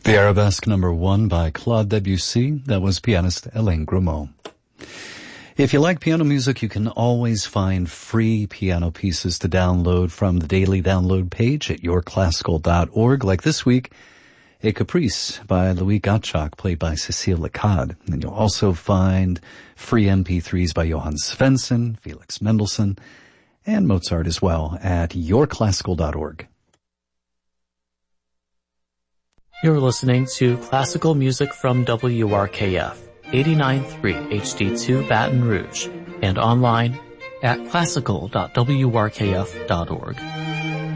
The Arabesque #1 by Claude Debussy. That was pianist Alain Grimaud. If you like piano music, you can always find free piano pieces to download from the daily download page at yourclassical.org. Like this week, a Caprice by Louis Gottschalk, played by Cécile Lecade. And you'll also find free MP3s by Johann Svensson, Felix Mendelssohn, and Mozart as well at yourclassical.org. You're listening to classical music from WRKF, 89.3 HD2 Baton Rouge, and online at classical.wrkf.org.